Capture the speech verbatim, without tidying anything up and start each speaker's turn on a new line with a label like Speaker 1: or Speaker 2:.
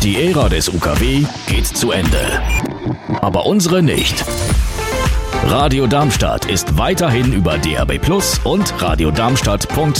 Speaker 1: Die Ära des U K W geht zu Ende. Aber unsere nicht. Radio Darmstadt ist weiterhin über D A B Plus und radio darmstadt punkt